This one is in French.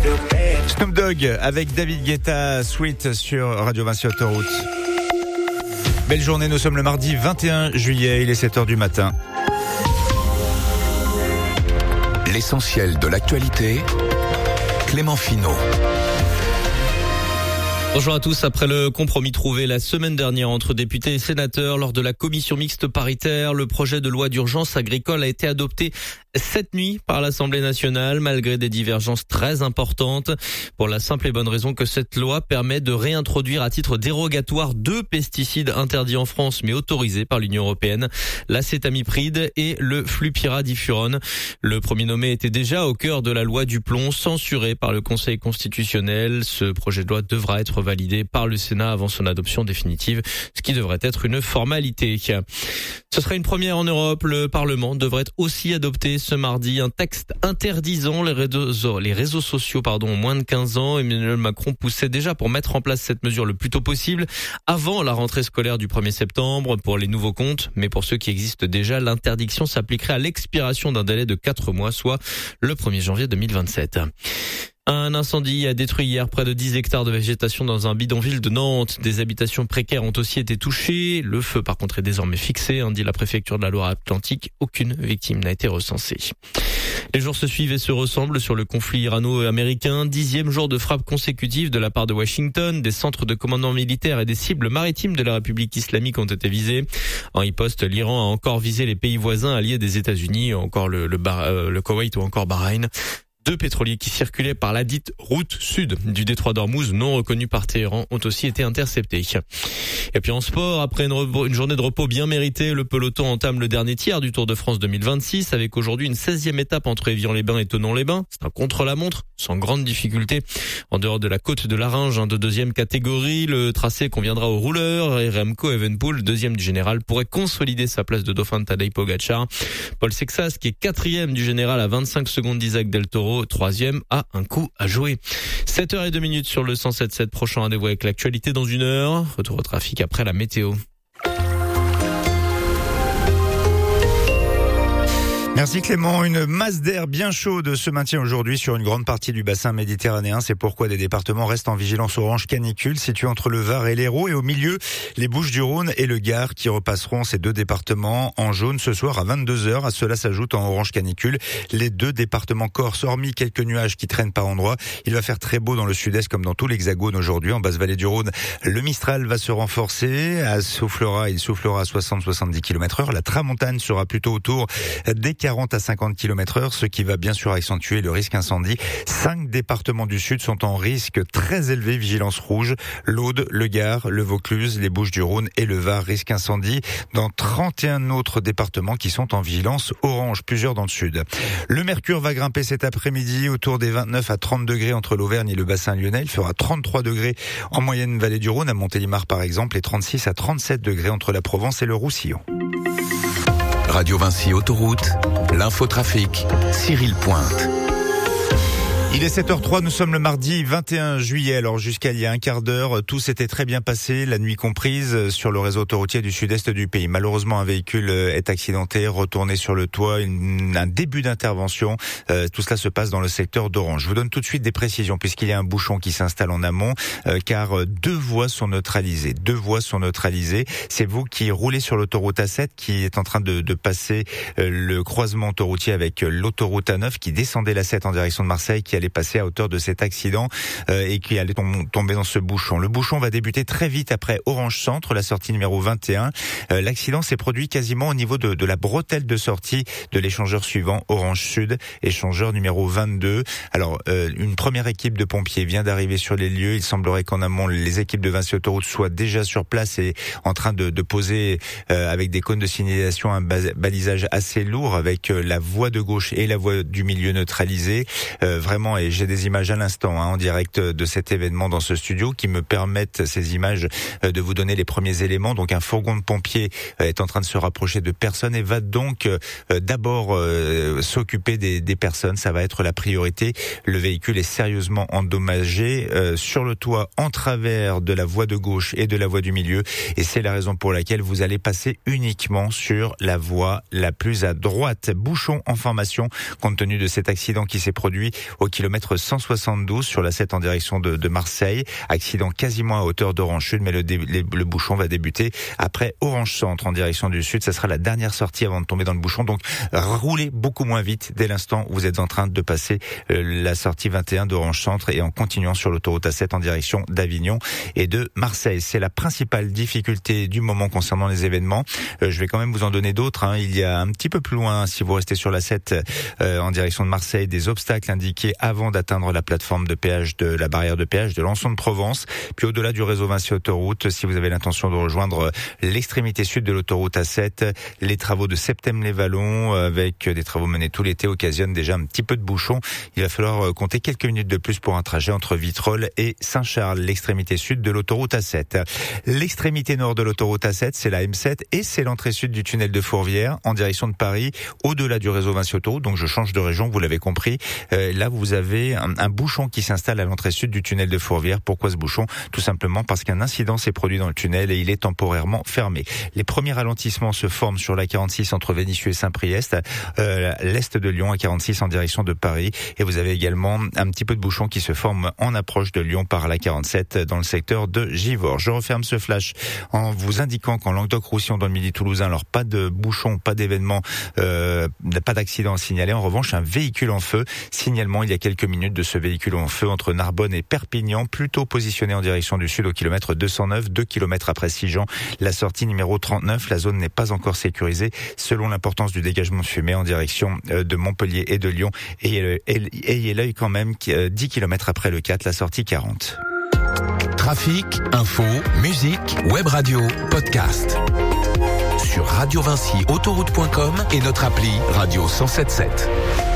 Snoop Dogg avec David Guetta, Sweet sur Radio Vinci Autoroute. Belle journée, nous sommes le mardi 21 juillet, il est 7h du matin. L'essentiel de l'actualité, Clément Finot. Bonjour à tous. Après le compromis trouvé la semaine dernière entre députés et sénateurs lors de la commission mixte paritaire, le projet de loi d'urgence agricole a été adopté cette nuit par l'Assemblée nationale, malgré des divergences très importantes, pour la simple et bonne raison que cette loi permet de réintroduire à titre dérogatoire 2 pesticides interdits en France mais autorisés par l'Union européenne, l'acétamipride et le flupyradifurone. Le premier nommé était déjà au cœur de la loi du plomb, censurée par le Conseil constitutionnel. Ce projet de loi devra être validé par le Sénat avant son adoption définitive, ce qui devrait être une formalité. Ce sera une première en Europe. Le Parlement devrait aussi adopter ce mardi un texte interdisant les réseaux sociaux aux moins de 15 ans. Emmanuel Macron poussait déjà pour mettre en place cette mesure le plus tôt possible, avant la rentrée scolaire du 1er septembre pour les nouveaux comptes. Mais pour ceux qui existent déjà, l'interdiction s'appliquerait à l'expiration d'un délai de 4 mois, soit le 1er janvier 2027. Un incendie a détruit hier près de 10 hectares de végétation dans un bidonville de Nantes. Des habitations précaires ont aussi été touchées. Le feu, par contre, est désormais fixé, dit la préfecture de la Loire-Atlantique. Aucune victime n'a été recensée. Les jours se suivent et se ressemblent sur le conflit irano-américain. 10e jour de frappe consécutive de la part de Washington. Des centres de commandement militaire et des cibles maritimes de la République islamique ont été visés. En riposte, l'Iran a encore visé les pays voisins alliés des États-Unis, encore le Koweït ou encore Bahreïn. 2 pétroliers qui circulaient par la dite route sud du détroit d'Ormuz, non reconnue par Téhéran, ont aussi été interceptés. Et puis en sport, après une journée de repos bien méritée, le peloton entame le dernier tiers du Tour de France 2026 avec aujourd'hui une 16e étape entre Évian-les-Bains et Thonon-les-Bains. C'est un contre-la-montre, sans grande difficulté. En dehors de la côte de Laringe, de 2e catégorie, le tracé conviendra aux rouleurs et Remco Evenepoel, 2e du général, pourrait consolider sa place de dauphin de Tadej Pogačar. Paul Sexas, qui est 4e du général à 25 secondes d'Isaac Del Toro, 3e, a un coup à jouer. 7h02 sur le 107.7, prochain rendez-vous avec l'actualité dans 1 heure. Retour au trafic après la météo. Merci Clément. Une masse d'air bien chaude se maintient aujourd'hui sur une grande partie du bassin méditerranéen. C'est pourquoi des départements restent en vigilance orange canicule, situés entre le Var et l'Hérault. Et au milieu, les Bouches-du-Rhône et le Gard qui repasseront ces 2 départements en jaune ce soir à 22h. À cela s'ajoute en orange canicule les 2 départements corses. Hormis quelques nuages qui traînent par endroits, il va faire très beau dans le sud-est comme dans tout l'Hexagone aujourd'hui. En basse vallée du Rhône, le Mistral va se renforcer. Il soufflera à 60-70 km/h. La tramontane sera plutôt autour des 40 à 50 km/h, ce qui va bien sûr accentuer le risque incendie. 5 départements du sud sont en risque très élevé, vigilance rouge. L'Aude, le Gard, le Vaucluse, les Bouches-du-Rhône et le Var, risque incendie. Dans 31 autres départements qui sont en vigilance orange, plusieurs dans le sud. Le mercure va grimper cet après-midi autour des 29 à 30 degrés entre l'Auvergne et le bassin lyonnais. Il fera 33 degrés en moyenne vallée du Rhône, à Montélimar par exemple, et 36 à 37 degrés entre la Provence et le Roussillon. Radio Vinci Autoroute, l'infotrafic, Cyril Pointe. Il est 7h03, nous sommes le mardi 21 juillet. Alors jusqu'à il y a un quart d'heure, tout s'était très bien passé, la nuit comprise, sur le réseau autoroutier du sud-est du pays. Malheureusement, un véhicule est accidenté, retourné sur le toit, un début d'intervention. Tout cela se passe dans le secteur d'Orange. Je vous donne tout de suite des précisions puisqu'il y a un bouchon qui s'installe en amont, car 2 voies sont neutralisées. 2 voies sont neutralisées. C'est vous qui roulez sur l'autoroute A7 qui est en train de passer le croisement autoroutier avec l'autoroute A9 qui descendait la 7 en direction de Marseille, qui allait passer à hauteur de cet accident et qui allait tomber dans ce bouchon. Le bouchon va débuter très vite après Orange Centre, la sortie numéro 21. L'accident s'est produit quasiment au niveau de la bretelle de sortie de l'échangeur suivant, Orange Sud, échangeur numéro 22. Alors, une première équipe de pompiers vient d'arriver sur les lieux. Il semblerait qu'en amont, les équipes de Vinci Autoroute soient déjà sur place et en train de poser avec des cônes de signalisation un balisage assez lourd avec la voie de gauche et la voie du milieu neutralisée. Vraiment, et j'ai des images à l'instant en direct de cet événement dans ce studio qui me permettent, ces images, de vous donner les premiers éléments. Donc un fourgon de pompiers est en train de se rapprocher de personnes et va donc d'abord s'occuper des personnes. Ça va être la priorité. Le véhicule est sérieusement endommagé sur le toit en travers de la voie de gauche et de la voie du milieu, et c'est la raison pour laquelle vous allez passer uniquement sur la voie la plus à droite. Bouchon en formation compte tenu de cet accident qui s'est produit au kilomètre kilomètre 172 sur la 7 en direction de Marseille. Accident quasiment à hauteur d'Orange-Sud, mais le bouchon va débuter après Orange-Centre en direction du sud. Ça sera la dernière sortie avant de tomber dans le bouchon. Donc roulez beaucoup moins vite dès l'instant où vous êtes en train de passer la sortie 21 d'Orange-Centre et en continuant sur l'autoroute A7 en direction d'Avignon et de Marseille. C'est la principale difficulté du moment concernant les événements. Je vais quand même vous en donner d'autres. Il y a un petit peu plus loin, si vous restez sur la 7 en direction de Marseille, des obstacles indiqués avant d'atteindre la plateforme de péage de la barrière de péage de Lançon de Provence. Puis au-delà du réseau Vinci Autoroute, si vous avez l'intention de rejoindre l'extrémité sud de l'autoroute A7, les travaux de Septem-les-Vallons, avec des travaux menés tout l'été, occasionnent déjà un petit peu de bouchon. Il va falloir compter quelques minutes de plus pour un trajet entre Vitrolles et Saint-Charles, l'extrémité sud de l'autoroute A7. L'extrémité nord de l'autoroute A7, c'est la M7 et c'est l'entrée sud du tunnel de Fourvière en direction de Paris, au-delà du réseau Vinci Autoroute. Donc je change de région, vous l'avez compris. Là, vous avez un bouchon qui s'installe à l'entrée sud du tunnel de Fourvière. Pourquoi ce bouchon? Tout simplement parce qu'un incident s'est produit dans le tunnel et il est temporairement fermé. Les premiers ralentissements se forment sur la 46 entre Vénissieux et Saint-Priest, l'est de Lyon, à 46 en direction de Paris. Et vous avez également un petit peu de bouchon qui se forme en approche de Lyon par la 47 dans le secteur de Givors. Je referme ce flash en vous indiquant qu'en Languedoc-Roussillon, dans le Midi toulousain, alors pas de bouchon, pas d'événement, pas d'accident signalé. En revanche, un véhicule en feu. Signalement il y a quelques minutes de ce véhicule en feu entre Narbonne et Perpignan, plutôt positionné en direction du sud au kilomètre 209, 2 kilomètres après Sigean. La sortie numéro 39, la zone n'est pas encore sécurisée selon l'importance du dégagement de fumée en direction de Montpellier et de Lyon. Ayez l'œil quand même, 10 kilomètres après le 4, la sortie 40. Trafic, info, musique, web radio, podcast. Sur radiovincyautoroute.com et notre appli Radio 107.7.